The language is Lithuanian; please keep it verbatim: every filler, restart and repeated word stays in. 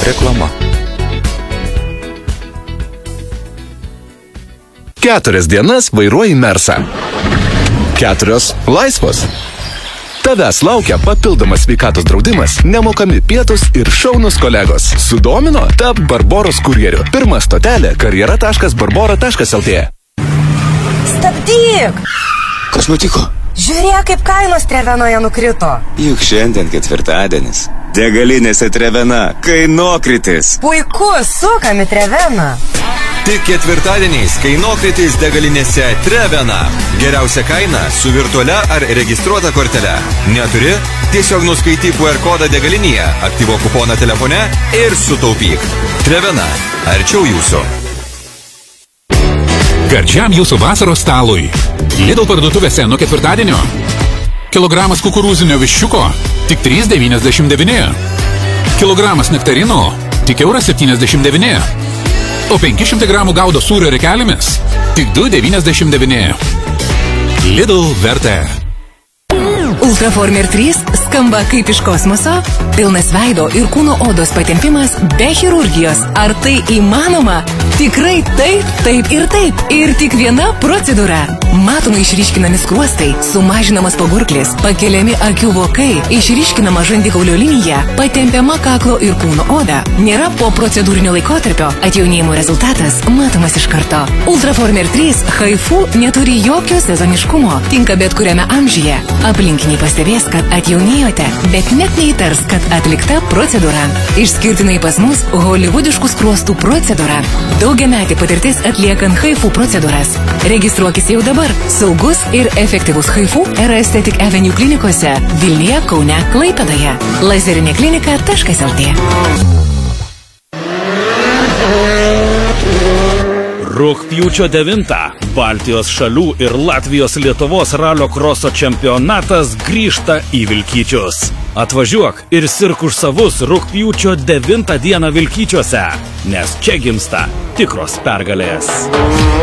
Reklama. Keturias dienas vairuoji Mersą. Keturios laisvos. Tavęs laukia papildomas sveikatos draudimas, nemokami pietus ir šaunus kolegos. Sudomino? Tap Barboros kurjeriu. Pirma stotelė karjera taškas barbora taškas el tė. Stabdyk! Kas nutiko? Žiūrėk, kaip kainos Trevenoje nukrito. Juk šiandien ketvirtadienis. Degalinėse Trevena kainokritis. Puiku, sukam į Treveną. Tik ketvirtadieniais kainokritis degalinėse Trevena. Geriausia kaina su virtualia ar registruota kortele. Neturi? Tiesiog nuskaityk Q R kodą degalinėje, aktyvuok kuponą telefone ir sutaupyk. Trevena. Arčiau jūsų. Gardžiam jūsų vasaros stalui. Lidl parduotuvėse nuo ketvirtadienio. Kilogramas kukurūzinio viščiuko tik trys devyniasdešimt devyni. Kilogramas nektarino tik euras septyniasdešimt devyni. O penki šimtai gramų gaudo sūrio rekelėmis tik du devyniasdešimt devyni. Lidl vertė. Ultraformer trys skamba kaip iš kosmoso, pilnas veido ir kūno odos patempimas be chirurgijos. Ar tai įmanoma? Tikrai taip, taip ir taip. Ir tik viena procedūra. Matomai išryškinami skruostai, sumažinamas pagurklis, pakeliami akių vokai, išryškinama žandikaulio linija, patempiama kaklo ir kūno oda. Nėra po procedūrinio laikotarpio, atjaunėjimo rezultatas matomas iš karto. Ultraformer trys Haifu neturi jokio sezoniškumo, tinka bet kuriame amžiuje. Aplinkiniai pastebės, kad atjaunėjote, bet net neįtars, kad atlikta procedūra. Išskirtinai pas mus holivudiškų skruostų procedūra. Daugiametė patirtis atliekant Haifu procedūras. Registruokis jau dabar. Saugus ir efektyvus Haifu R Estetic Avenue klinikose Vilniuje, Kaune, Klaipėdoje. lazerinė klinika taškas el tė. Rugpjūčio devintą Baltijos šalių ir Latvijos Lietuvos ralio kroso čempionatas grįžta į Vilkyčius. Atvažiuok ir sirk už savus rugpjūčio devintą dieną Vilkyčiuose, nes čia gimsta tikros pergalės.